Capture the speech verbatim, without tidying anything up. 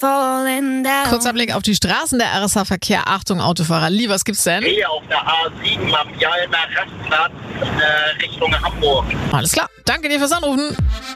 falling down. Kurzer Blick auf die Straßen, der R S H-Verkehr. Achtung, Autofahrer. Lee, was gibt's denn? Hier auf der A sieben am Jalmer Rastplatz äh, Richtung Hamburg. Alles klar. Danke dir fürs Anrufen.